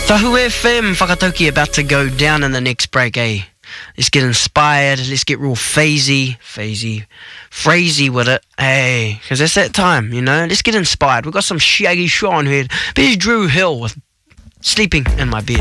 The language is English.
Tahu FM, whakatauki about to go down in the next break, eh? Let's get inspired, let's get real phrasy with it, hey, because it's that time, you know? Let's get inspired. We've got some Shaggy Sean here. There's Drew Hill with Sleeping in My Bed.